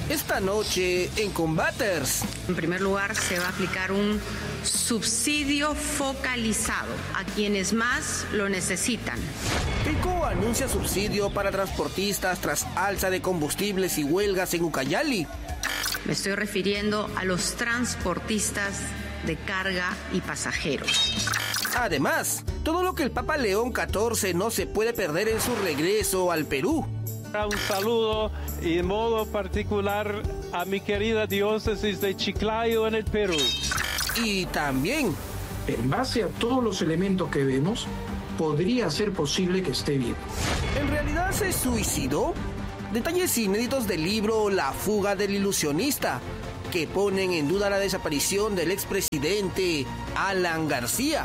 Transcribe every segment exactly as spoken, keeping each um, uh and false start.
Esta noche en Combaters. En primer lugar, se va a aplicar un subsidio focalizado a quienes más lo necesitan. Keiko anuncia subsidio para transportistas tras alza de combustibles y huelgas en Ucayali. Me estoy refiriendo a los transportistas de carga y pasajeros. Además, todo lo que el Papa León catorce no se puede perder en su regreso al Perú. Un saludo y de modo particular a mi querida diócesis de Chiclayo en el Perú. Y también, en base a todos los elementos que vemos, podría ser posible que esté vivo. ¿En realidad se suicidó? Detalles inéditos del libro La fuga del ilusionista, que ponen en duda la desaparición del expresidente Alan García.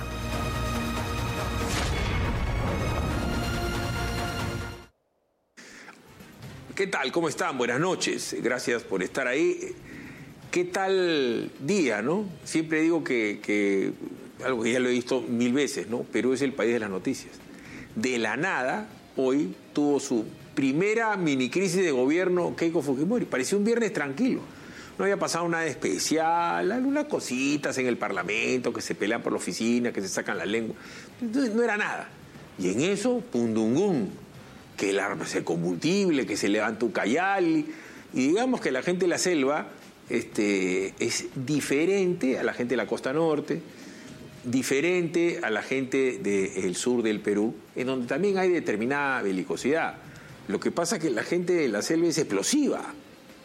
¿Qué tal? ¿Cómo están? Buenas noches. Gracias por estar ahí. ¿Qué tal día, no? Siempre digo que, que algo que ya lo he visto mil veces, ¿no? Perú es el país de las noticias. De la nada, hoy tuvo su primera mini crisis de gobierno Keiko Fujimori. Parecía un viernes tranquilo. No había pasado nada especial, algunas cositas en el Parlamento, que se pelean por la oficina, que se sacan la lengua. Entonces, no era nada. Y en eso, pundungún, que el arma es el combustible, que se levanta Ucayali. Y digamos que la gente de la selva este, es diferente a la gente de la costa norte, diferente a la gente del sur del Perú, en donde también hay determinada belicosidad. Lo que pasa es que la gente de la selva es explosiva.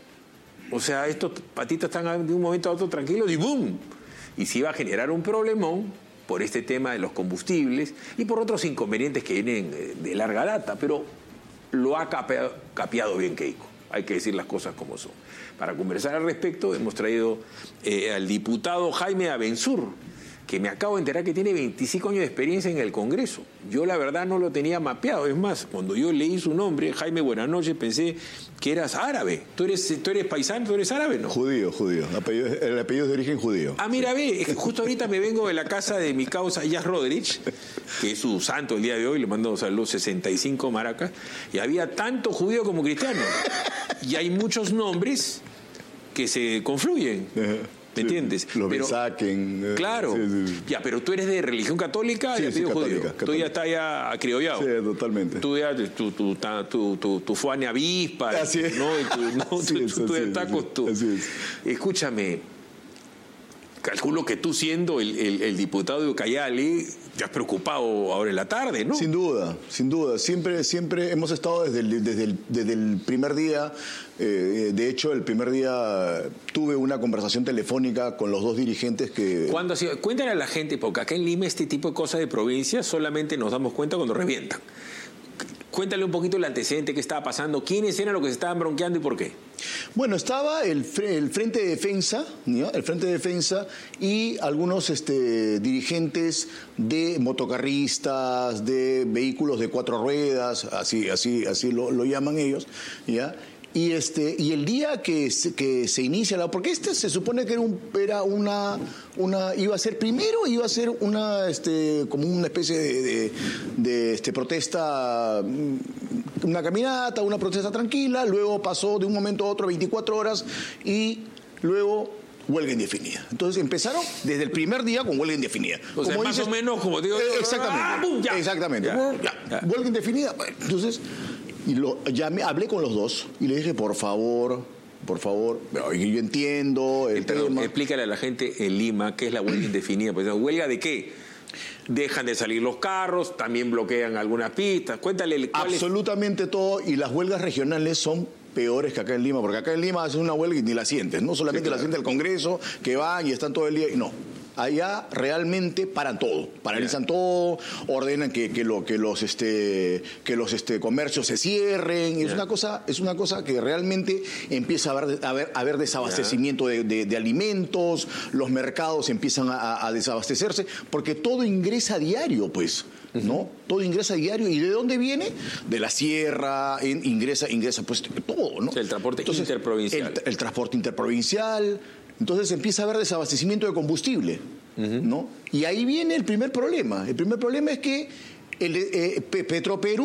O sea, estos patitos están de un momento a otro tranquilos y ¡boom! Y se iba a generar un problemón por este tema de los combustibles y por otros inconvenientes que vienen de larga data, pero lo ha capeado, capeado bien Keiko. Hay que decir las cosas como son. Para conversar al respecto hemos traído eh, al diputado Jaime Abensur, que me acabo de enterar que tiene veinticinco años de experiencia en el Congreso. Yo la verdad no lo tenía mapeado. Es más, cuando yo leí su nombre, Jaime Buenas noches, pensé que eras árabe. ¿Tú eres, tú eres paisano? ¿Tú eres árabe, no? Judío, judío. Apellido, el apellido es de origen judío. Ah, mira, ve, justo ahorita me vengo de la casa de mi causa Jazz Rodríguez, que es su santo el día de hoy, le mando saludos, sesenta y cinco maracas, y había tanto judío como cristiano. Y hay muchos nombres que se confluyen. ¿Me entiendes? Los pero, saquen. Claro. Sí, sí. Ya, pero tú eres de religión católica sí, y apellido sí, judío. católica, católica. Tú ya estás ya acriollado. Sí, totalmente. Tú ya, tu, tu, tu, tu, tu fue a avispa. Así es. ¿No? Y tú, no, sí, tú, eso, tú ya sí, estás sí, con tu... Así es. Escúchame, calculo que tú siendo el, el, el diputado de Ucayali, te has preocupado ahora en la tarde, ¿no? Sin duda, sin duda. Siempre, siempre hemos estado desde el, desde el, desde el primer día. Eh, de hecho, el primer día tuve una conversación telefónica con los dos dirigentes que... ¿Cuándo ha sido? Cuéntale a la gente, porque acá en Lima este tipo de cosas de provincia solamente nos damos cuenta cuando revientan. Cuéntale un poquito el antecedente, qué estaba pasando, quiénes eran los que se estaban bronqueando y por qué. Bueno, estaba el, el Frente de Defensa, ¿no? El Frente de Defensa y algunos este, dirigentes de motocarristas, de vehículos de cuatro ruedas, así, así, así lo, lo llaman ellos, ¿ya? Y este y el día que se, que se inicia la, porque este se supone que era, un, era una una iba a ser primero iba a ser una este como una especie de, de, de este protesta, una caminata, una protesta tranquila, luego pasó de un momento a otro veinticuatro horas y luego huelga indefinida. Entonces empezaron desde el primer día con huelga indefinida. O sea, como más dices, o menos como digo, eh, exactamente, ¡ah, bum, ya! exactamente, Ya, ya, ya. huelga indefinida. Entonces y lo, ya me, hablé con los dos y le dije, por favor, por favor, yo entiendo el Pero tema. explícale a la gente en Lima qué es la huelga indefinida. Pues, ¿huelga de qué? Dejan de salir los carros, también bloquean algunas pistas. Cuéntale cuál Absolutamente es... todo, y las huelgas regionales son peores que acá en Lima, porque acá en Lima hacen una huelga y ni la sientes, no solamente sí, claro. La siente el Congreso, que van y están todo el día, y no. Allá realmente paran todo, paralizan yeah. todo, ordenan que, que, lo, que los este que los este comercios se cierren. Yeah. Es una cosa, es una cosa que realmente empieza a haber, a haber, a haber desabastecimiento yeah. de, de, de alimentos, los mercados empiezan a, a desabastecerse, porque todo ingresa a diario, pues. ¿No? Todo ingresa a diario. ¿Y de dónde viene? De la sierra, en, ingresa, ingresa pues todo, ¿no? El transporte Entonces, interprovincial. El, el transporte interprovincial. Entonces empieza a haber desabastecimiento de combustible, uh-huh. ¿no? Y ahí viene el primer problema. El primer problema es que el, eh, Petroperú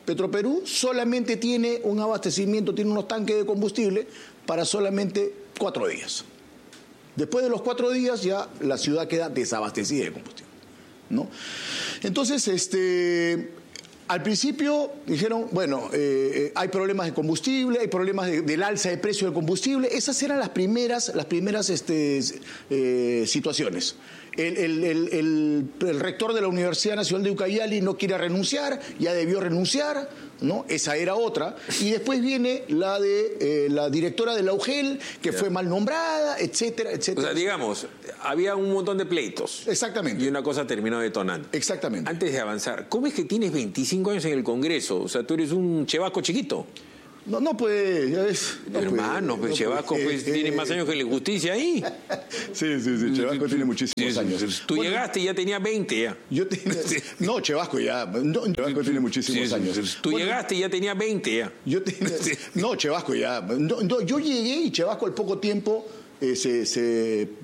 Petroperú solamente tiene un abastecimiento, tiene unos tanques de combustible para solamente cuatro días. Después de los cuatro días ya la ciudad queda desabastecida de combustible, ¿no? Entonces, este, al principio dijeron, bueno, eh, hay problemas de combustible, hay problemas de, del alza de precio del combustible. Esas eran las primeras, las primeras este, eh, situaciones. El, el, el, el, el rector de la Universidad Nacional de Ucayali no quiere renunciar, ya debió renunciar, ¿no? Esa era otra. Y después viene la de eh, la directora de la U G E L, que yeah. fue mal nombrada, etcétera, etcétera. O sea, digamos, había un montón de pleitos. Exactamente. Y una cosa terminó detonando. Exactamente. Antes de avanzar, ¿cómo es que tienes veinticinco años en el Congreso? O sea, tú eres un chevasco chiquito. No, no pues, ya ves. No Hermano, pues no Chevasco pues, pues, eh, tiene eh, más años que la justicia ahí. Sí, sí, sí, Chevasco tiene muchísimos sí, años. Tú bueno, llegaste y ya tenía veinte ya. Yo tenía, no, Chevasco ya. No, Chevasco tiene muchísimos sí, años. Tú bueno, llegaste y ya tenía veinte ya. Yo tenía, no, Chevasco ya. No, no, yo llegué y Chevasco al poco tiempo eh, se, se